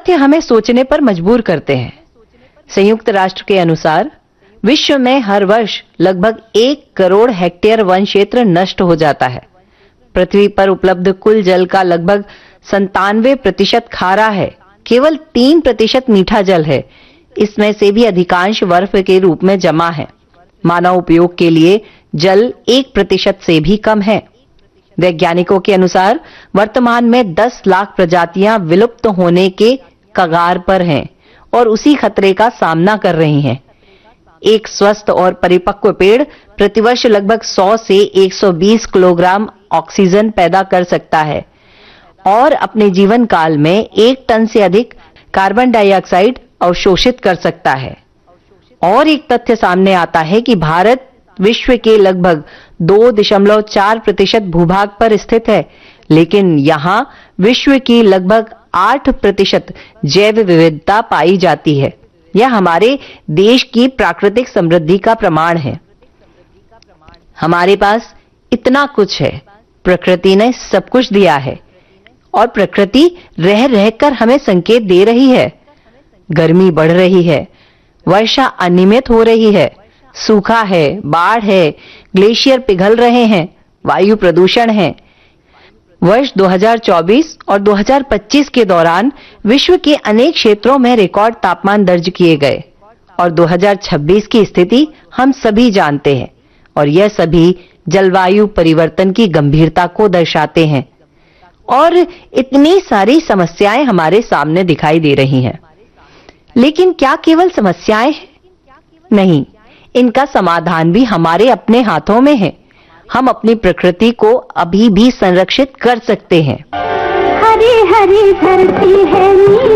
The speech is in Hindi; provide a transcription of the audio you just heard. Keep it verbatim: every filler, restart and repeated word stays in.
तथ्य हमें सोचने पर मजबूर करते हैं। संयुक्त राष्ट्र के अनुसार विश्व में हर वर्ष लगभग एक करोड़ हेक्टेयर वन क्षेत्र नष्ट हो जाता है। पृथ्वी पर उपलब्ध कुल जल का लगभग संतानवे प्रतिशत खारा है, केवल तीन प्रतिशत मीठा जल है। इसमें से भी अधिकांश बर्फ के रूप में जमा है। मानव उपयोग के लिए जल एक प्रतिशत से भी कम है। वैज्ञानिकों के अनुसार वर्तमान में दस लाख प्रजातियां विलुप्त होने के कगार पर हैं और उसी खतरे का सामना कर रही हैं। एक स्वस्थ और परिपक्व पेड़ प्रतिवर्ष लगभग सौ से एक सौ बीस किलोग्राम ऑक्सीजन पैदा कर सकता है और अपने जीवन काल में एक टन से अधिक कार्बन डाइऑक्साइड अवशोषित कर सकता है। और एक तथ्य सामने आता है कि भारत विश्व के लगभग दो दशमलव चार प्रतिशत भूभाग पर स्थित है, लेकिन यहाँ विश्व की लगभग आठ प्रतिशत जैव विविधता पाई जाती है। यह हमारे देश की प्राकृतिक समृद्धि का प्रमाण है। हमारे पास इतना कुछ है, प्रकृति ने सब कुछ दिया है और प्रकृति रह रहकर हमें संकेत दे रही है। गर्मी बढ़ रही है, वर्षा अनियमित हो रही है, सूखा है, बाढ़ है, ग्लेशियर पिघल रहे हैं, वायु प्रदूषण है। वर्ष दो हज़ार चौबीस और दो हज़ार पच्चीस के दौरान विश्व के अनेक क्षेत्रों में रिकॉर्ड तापमान दर्ज किए गए और दो हज़ार छब्बीस की स्थिति हम सभी जानते हैं और यह सभी जलवायु परिवर्तन की गंभीरता को दर्शाते हैं। और इतनी सारी समस्याएं हमारे सामने दिखाई दे रही हैं। लेकिन क्या केवल समस्याएं हैं? नहीं, इनका समाधान भी हमारे अपने हाथों में है। हम अपनी प्रकृति को अभी भी संरक्षित कर सकते हैं। हरी हरी धरती है नी